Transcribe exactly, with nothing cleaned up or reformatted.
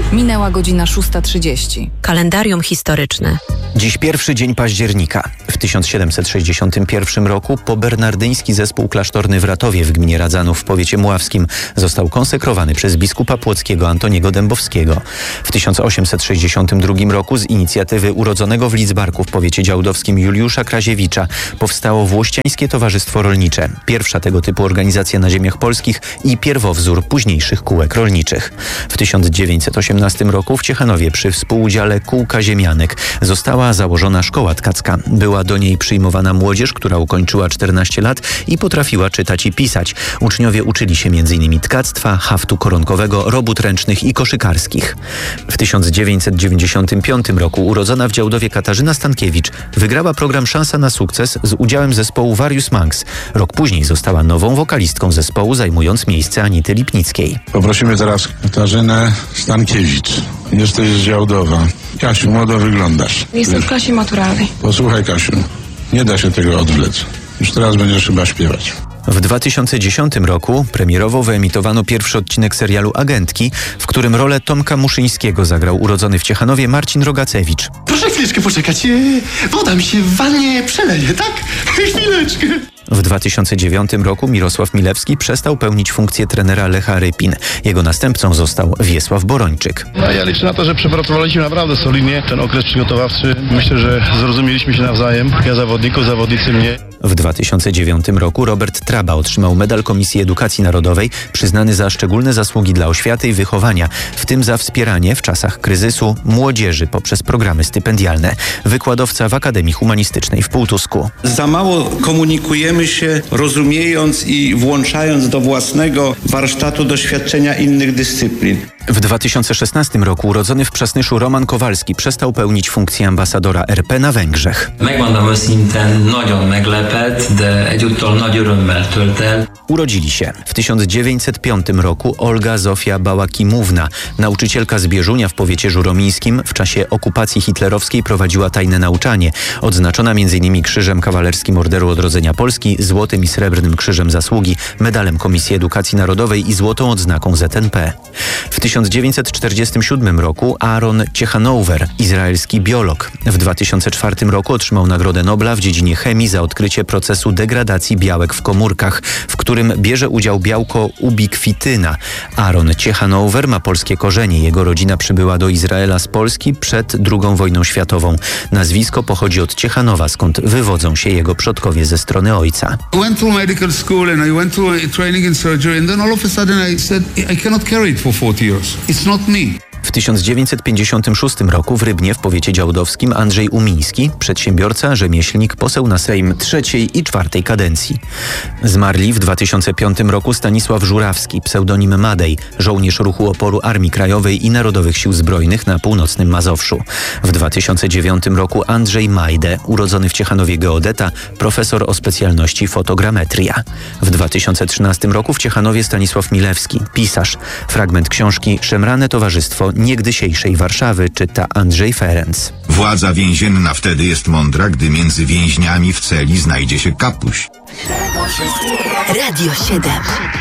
Minęła godzina szósta trzydzieści. Kalendarium historyczne. Dziś pierwszy dzień października. W tysiąc siedemset sześćdziesiątym pierwszym roku pobernardyński zespół klasztorny w Ratowie w gminie Radzanów w powiecie mławskim został konsekrowany przez biskupa płockiego Antoniego Dębowskiego. W tysiąc osiemset sześćdziesiątym drugim roku z inicjatywy urodzonego w Lidzbarku w powiecie działdowskim Juliusza Kraziewicza powstało Włościańskie Towarzystwo Rolnicze, pierwsza tego typu organizacja na ziemiach polskich i pierwowzór późniejszych kółek rolniczych. W tysiąc dziewięćset osiemnastym roku w Ciechanowie przy współudziale kółka ziemianek została założona szkoła tkacka. Była do niej przyjmowana młodzież, która ukończyła czternaście lat i potrafiła czytać i pisać. Uczniowie uczyli się m.in. tkactwa, haftu koronkowego, robót ręcznych i koszykarskich. W tysiąc dziewięćset dziewięćdziesiątym piątym roku urodzona w Działdowie Katarzyna Stankiewicz wygrała program Szansa na sukces z udziałem zespołu Various Monks. Rok później została nową wokalistką zespołu, zajmując miejsce Anity Lipnickiej. Poprosimy teraz Katarzynę Stankiewicz. Jesteś z Działdowa. Kasiu, młodo wyglądasz. Jestem w klasie maturalnej. Posłuchaj, Kasiu, nie da się tego odwlec. Już teraz będziesz chyba śpiewać. W dwa tysiące dziesiątym roku premierowo wyemitowano pierwszy odcinek serialu Agentki, w którym rolę Tomka Muszyńskiego zagrał urodzony w Ciechanowie Marcin Rogacewicz. Proszę chwileczkę poczekać. Woda mi się w wannie przeleje, tak? Chwileczkę. W dwa tysiące dziewiątym roku Mirosław Milewski przestał pełnić funkcję trenera Lecha Rypin. Jego następcą został Wiesław Borończyk. No, ja liczę na to, że przepracowaliśmy naprawdę solidnie ten okres przygotowawczy. Myślę, że zrozumieliśmy się nawzajem. Ja zawodników, zawodnicy mnie. W dwa tysiące dziewiątym roku Robert Traba otrzymał medal Komisji Edukacji Narodowej, przyznany za szczególne zasługi dla oświaty i wychowania, w tym za wspieranie w czasach kryzysu młodzieży poprzez programy stypendialne. Wykładowca w Akademii Humanistycznej w Półtusku. Za mało komunikujemy się, rozumiejąc i włączając do własnego warsztatu doświadczenia innych dyscyplin. W dwa tysiące szesnastym roku urodzony w Przasnyszu Roman Kowalski przestał pełnić funkcję ambasadora R P na Węgrzech. Megmondom őszintén, nagyon meglepett, de egyúttal nagy örömmel tölt el. Urodzili się w tysiąc dziewięćset piątym roku Olga Zofia Bałakimówna, nauczycielka z Bieżunia w powiecie żuromińskim. W czasie okupacji hitlerowskiej prowadziła tajne nauczanie. Odznaczona m.in. Krzyżem Kawalerskim Orderu Odrodzenia Polski, Złotym i Srebrnym Krzyżem Zasługi, Medalem Komisji Edukacji Narodowej i Złotą Odznaką Z N P. W tysiąc dziewięćset czterdziestym siódmym roku Aaron Ciechanover, izraelski biolog. W dwa tysiące czwartym roku otrzymał Nagrodę Nobla w dziedzinie chemii za odkrycie procesu degradacji białek w komórkach, w którym bierze udział białko ubikwityna. Aaron Ciechanover ma polskie korzenie. Jego rodzina przybyła do Izraela z Polski przed drugą wojną światową. Nazwisko pochodzi od Ciechanowa, skąd wywodzą się jego przodkowie ze strony ojca. Went through medical school and I went through training in surgery and then all of a sudden I said I cannot carry it for forty years. It's not me. W tysiąc dziewięćset pięćdziesiątym szóstym roku w Rybnie w powiecie działdowskim Andrzej Umiński, przedsiębiorca, rzemieślnik, poseł na Sejm trzeciej i czwartej kadencji. Zmarli w dwa tysiące piątym roku Stanisław Żurawski, pseudonim Madej, żołnierz ruchu oporu Armii Krajowej i Narodowych Sił Zbrojnych na północnym Mazowszu. W dwa tysiące dziewiątym roku Andrzej Majde, urodzony w Ciechanowie geodeta, profesor o specjalności fotogrametria. W dwa tysiące trzynastym roku w Ciechanowie Stanisław Milewski, pisarz. Fragment książki Szemrane Towarzystwo niegdysiejszej Warszawy czyta Andrzej Ferenc. Władza więzienna wtedy jest mądra, gdy między więźniami w celi znajdzie się kapuś. Radio siedem.